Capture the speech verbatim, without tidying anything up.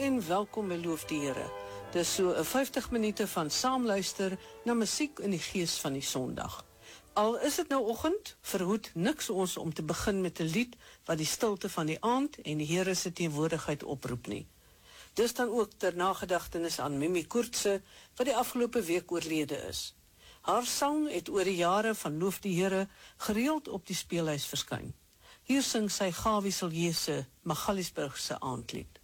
en welkom by Loof die Here. Dis so 'n vyftig minute van saamluister na musiek in die gees van die Sondag. Al is dit nou oggend, verhoed niks ons om te begin met 'n lied wat die stilte van die aand en die Here se teenwoordigheid oproep nie. Dis dan ook ter nagedagtenis aan Mimi Koortse, wat die afgelope week oorlede is. Haar sang het oor die jare van Loof die Here gereeld op die speelhuis verskyn. Hier sing sy Gawie Silje se Magaliesburgse aandlied.